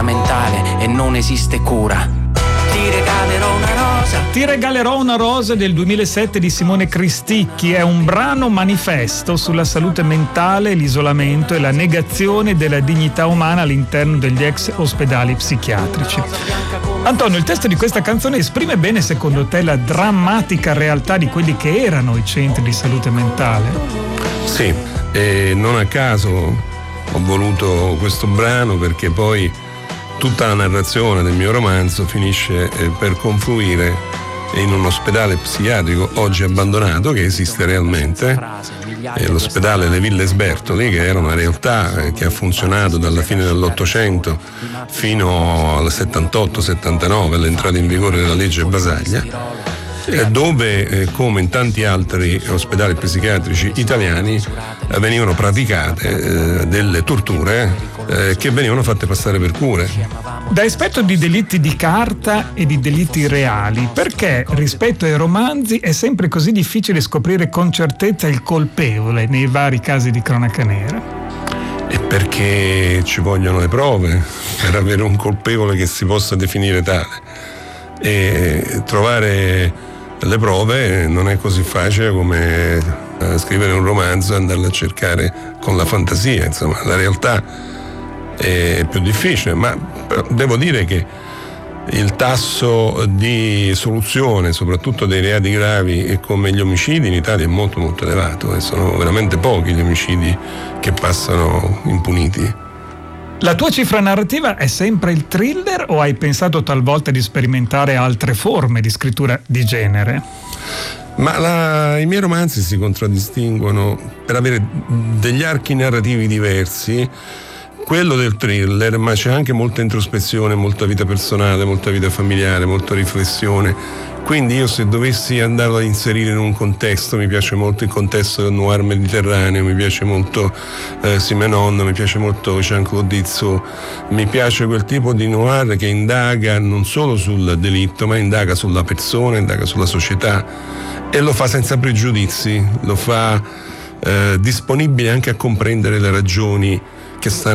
mentale e non esiste cura. Ti regalerò una rosa. Ti regalerò una rosa del 2007 di Simone Cristicchi. È un brano manifesto sulla salute mentale, l'isolamento e la negazione della dignità umana all'interno degli ex ospedali psichiatrici. Antonio, il testo di questa canzone esprime bene, secondo te, la drammatica realtà di quelli che erano i centri di salute mentale? Sì, e non a caso ho voluto questo brano, perché poi tutta la narrazione del mio romanzo finisce per confluire in un ospedale psichiatrico oggi abbandonato, che esiste realmente, è l'ospedale Le Ville Sbertoli, che era una realtà che ha funzionato dalla fine dell'Ottocento fino al 78-79, all'entrata in vigore della legge Basaglia, dove, come in tanti altri ospedali psichiatrici italiani, venivano praticate delle torture che venivano fatte passare per cure. Da esperto di delitti di carta e di delitti reali, perché rispetto ai romanzi è sempre così difficile scoprire con certezza il colpevole nei vari casi di cronaca nera? E perché ci vogliono le prove per avere un colpevole che si possa definire tale, e trovare le prove non è così facile come scrivere un romanzo e andarlo a cercare con la fantasia. Insomma, la realtà è più difficile, ma devo dire che il tasso di soluzione, soprattutto dei reati gravi come gli omicidi, in Italia è molto molto elevato, e sono veramente pochi gli omicidi che passano impuniti. La tua cifra narrativa è sempre il thriller, o hai pensato talvolta di sperimentare altre forme di scrittura di genere? Ma i miei romanzi si contraddistinguono per avere degli archi narrativi diversi. Quello del thriller, ma c'è anche molta introspezione, molta vita personale, molta vita familiare, molta riflessione. Quindi io, se dovessi andarlo a inserire in un contesto, mi piace molto il contesto del noir mediterraneo, mi piace molto Simenon, mi piace molto Jean-Claude Ditzot, mi piace quel tipo di noir che indaga non solo sul delitto, ma indaga sulla persona, indaga sulla società, e lo fa senza pregiudizi, lo fa disponibile anche a comprendere le ragioni che stanno